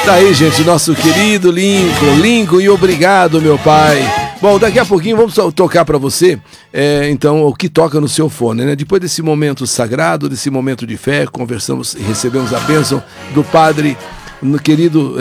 Tá aí, gente, nosso querido Lincoln, e obrigado, meu pai. Bom, daqui a pouquinho vamos tocar para você, então, o que toca no seu fone, né? Depois desse momento sagrado, desse momento de fé, conversamos e recebemos a bênção do padre, querido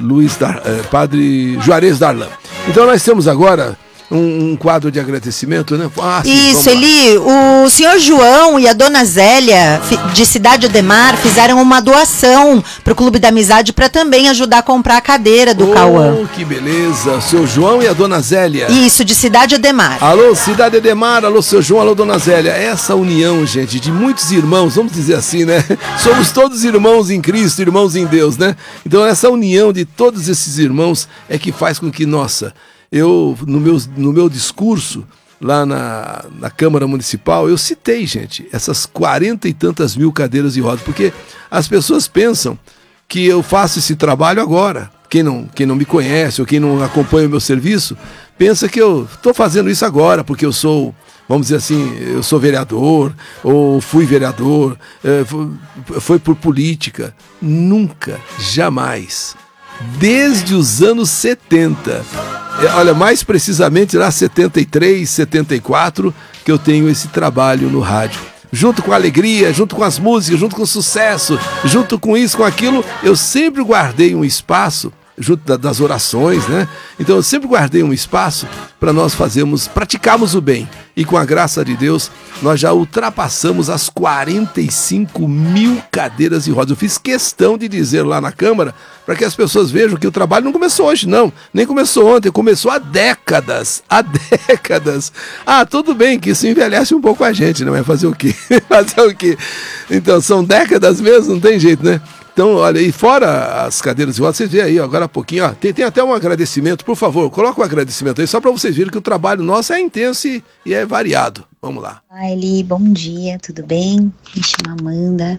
padre Juarez Darlan. Então nós temos agora um quadro de agradecimento, né? Sim, isso, Eli, o senhor João e a dona Zélia, de Cidade Ademar, fizeram uma doação para o Clube da Amizade para também ajudar a comprar a cadeira do Cauã. Que beleza, o seu João e a dona Zélia. Isso, de Cidade Ademar. Alô, Cidade Ademar, alô, seu João, alô, dona Zélia. Essa união, gente, de muitos irmãos, vamos dizer assim, né? Somos todos irmãos em Cristo, irmãos em Deus, né? Então essa união de todos esses irmãos é que faz com que, nossa... Eu, no meu discurso, lá na Câmara Municipal, eu citei, gente, essas 40 e tantas mil cadeiras de rodas, porque as pessoas pensam que eu faço esse trabalho agora. Quem não me conhece ou quem não acompanha o meu serviço, pensa que eu estou fazendo isso agora, porque eu sou, vamos dizer assim, eu sou vereador, ou fui vereador, foi por política. Nunca, jamais. Desde os anos 70, olha, mais precisamente lá 73, 74, que eu tenho esse trabalho no rádio. Junto com a alegria, junto com as músicas, junto com o sucesso, junto com isso, com aquilo, eu sempre guardei um espaço, junto das orações, né? Então eu sempre guardei um espaço para nós praticarmos o bem. E com a graça de Deus, nós já ultrapassamos as 45 mil cadeiras de rodas. Eu fiz questão de dizer lá na Câmara, para que as pessoas vejam que o trabalho não começou hoje, não. Nem começou ontem, começou há décadas. Há décadas. Tudo bem que isso envelhece um pouco a gente, né? Mas fazer o quê? Fazer o quê? Então, são décadas mesmo, não tem jeito, né? Então, olha, e fora as cadeiras de rodas, vocês veem aí, agora há pouquinho, tem até um agradecimento, por favor, coloca um agradecimento aí, só para vocês verem que o trabalho nosso é intenso e é variado. Vamos lá. Eli, bom dia, tudo bem? Me chamo Amanda.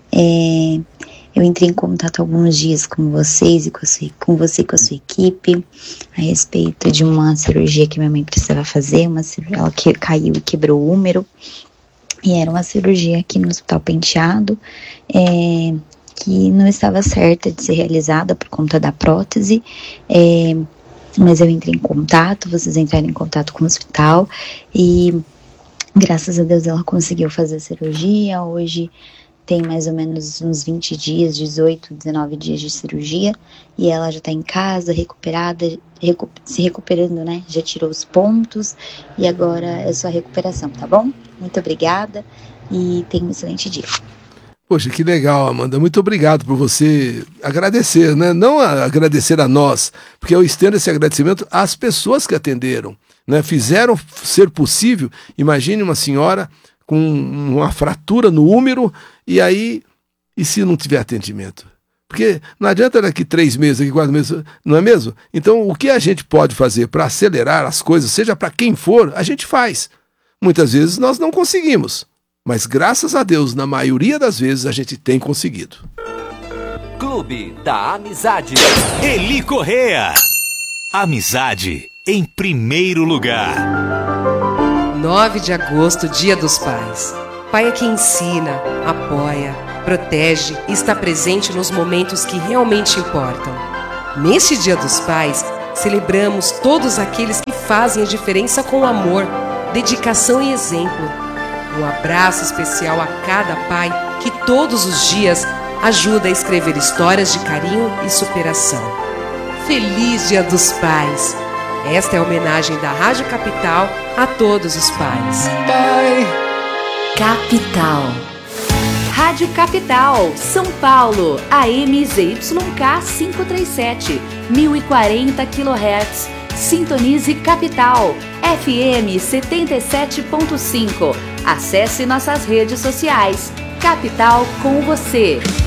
Eu entrei em contato há alguns dias com vocês e com você e com a sua equipe a respeito de uma cirurgia que minha mãe precisava fazer, ela caiu e quebrou o úmero, e era uma cirurgia aqui no Hospital Penteado, que não estava certa de ser realizada por conta da prótese, mas eu entrei em contato, vocês entraram em contato com o hospital e graças a Deus ela conseguiu fazer a cirurgia. Hoje tem mais ou menos uns 20 dias, 18, 19 dias de cirurgia, e ela já está em casa, recuperada, se recuperando, né? Já tirou os pontos e agora é só recuperação, tá bom? Muito obrigada e tenha um excelente dia. Poxa, que legal, Amanda. Muito obrigado por você agradecer, né? Não agradecer a nós, porque eu estendo esse agradecimento às pessoas que atenderam, né? Fizeram ser possível. Imagine uma senhora com uma fratura no úmero e se não tiver atendimento? Porque não adianta daqui 3 meses, daqui 4 meses, não é mesmo? Então, o que a gente pode fazer para acelerar as coisas, seja para quem for, a gente faz. Muitas vezes nós não conseguimos. Mas graças a Deus, na maioria das vezes, a gente tem conseguido. Clube da Amizade. Eli Correa. Amizade em primeiro lugar. 9 de agosto, Dia dos Pais. Pai é quem ensina, apoia, protege e está presente nos momentos que realmente importam. Neste Dia dos Pais, celebramos todos aqueles que fazem a diferença com amor, dedicação e exemplo. Um abraço especial a cada pai que todos os dias ajuda a escrever histórias de carinho e superação. Feliz Dia dos Pais! Esta é a homenagem da Rádio Capital a todos os pais. Pai. Capital. Rádio Capital, São Paulo, AM ZYK 537, 1040 kHz. Sintonize Capital, FM 77.5. Acesse nossas redes sociais. Capital com você.